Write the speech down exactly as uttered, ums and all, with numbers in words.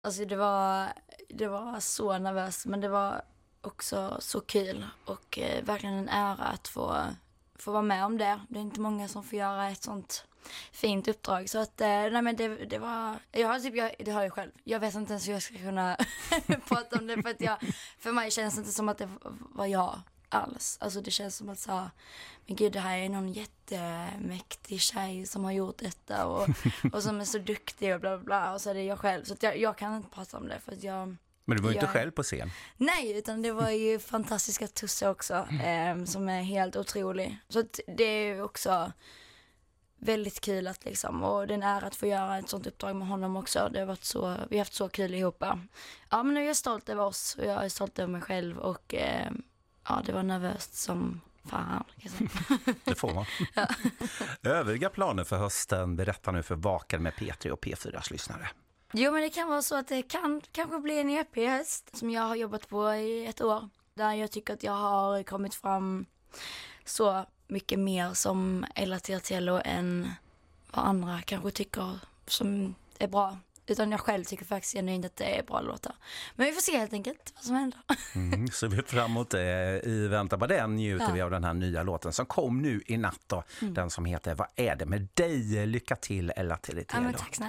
Alltså det var, det var så nervöst, men det var också så kul och eh, verkligen en ära att få, få vara med om det. Det är inte många som får göra ett sånt fint uppdrag. Så att, eh, nej men det, det var, jag har typ, jag, det har jag själv. Jag vet inte ens hur jag ska kunna prata om det för att jag, för mig känns det inte som att det var jag alls. Alltså det känns som att så, men gud, det här är någon jättemäktig tjej som har gjort detta och, och som är så duktig och bla bla bla, och så är det jag själv. Så att jag, jag kan inte prata om det för att jag... Men du var ju jag, inte själv på scen. Nej, utan det var ju fantastiska Tusse också, eh, som är helt otrolig. Så att det är också väldigt kul att liksom, och det är en ära att få göra ett sånt uppdrag med honom också. Det har varit så, vi har haft så kul ihop. Ja, men nu är jag stolt över oss och jag är stolt över mig själv och eh, ja, det var nervöst som fan. Det får man. Ja. Övriga planer för hösten berättar nu för Vaken med P tre och P fyras lyssnare. Jo, men det kan vara så att det kan kanske bli en E P i höst som jag har jobbat på i ett år. Där jag tycker att jag har kommit fram så mycket mer som Ella Tirtiello än vad andra kanske tycker som är bra. Utan jag själv tycker faktiskt genuint att det är bra låtar. Men vi får se helt enkelt vad som händer. Mm, så vi är framåt det. I väntan på den njuter ja. vi av den här nya låten som kom nu i natt då. Mm. Den som heter Vad är det med dig? Lycka till, Ella Tirtiello. Ja, men tack snälla.